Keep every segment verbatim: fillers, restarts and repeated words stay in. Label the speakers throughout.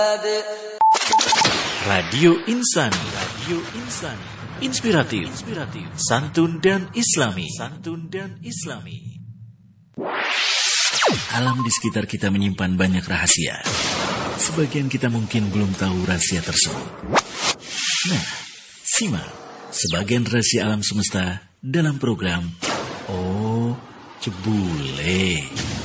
Speaker 1: Radio Insani, Radio Insani, inspiratif, inspiratif, santun dan islami, santun dan islami. Alam di sekitar kita menyimpan banyak rahasia. Sebagian kita mungkin belum tahu rahasia tersebut. Nah, simak sebagian rahasia alam semesta dalam program Oh Jebule.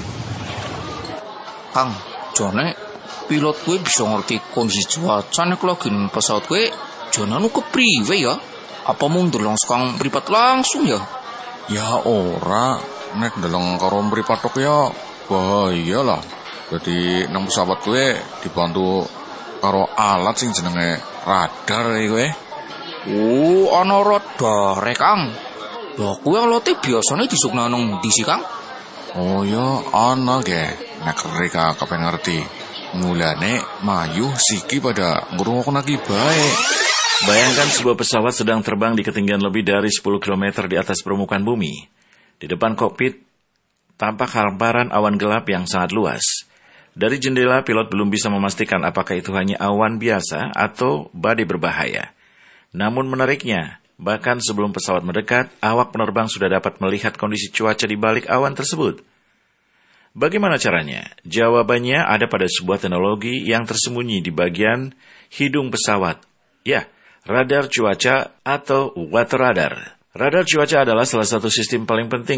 Speaker 2: Kang, jane pilot gue bisa ngerti kondisi cuaca nek lagi pesawat gue jane anu kepriwe ya? Apa mung ndelong kang mripat langsung ya?
Speaker 3: Ya ora, nek ndelong karo mripat tok ya bahaya lah. Jadi nang pesawat gue dibantu karo alat sing jenenge radar iki kowe.
Speaker 2: Oh, ana radar Kang. Lah kuwi alate biasane disukna nang ndi sih, Kang?
Speaker 3: Oh ya, ana ge. Nek reka kapen ngerti. Mulane mayu siki pada ngrungokno iki bae.
Speaker 1: Bayangkan sebuah pesawat sedang terbang di ketinggian lebih dari sepuluh kilometer di atas permukaan bumi. Di depan kokpit tampak hamparan awan gelap yang sangat luas. Dari jendela, pilot belum bisa memastikan apakah itu hanya awan biasa atau badai berbahaya. Namun menariknya, bahkan sebelum pesawat mendekat, awak penerbang sudah dapat melihat kondisi cuaca di balik awan tersebut. Bagaimana caranya? Jawabannya ada pada sebuah teknologi yang tersembunyi di bagian hidung pesawat. Ya, radar cuaca atau weather radar. Radar cuaca adalah salah satu sistem paling penting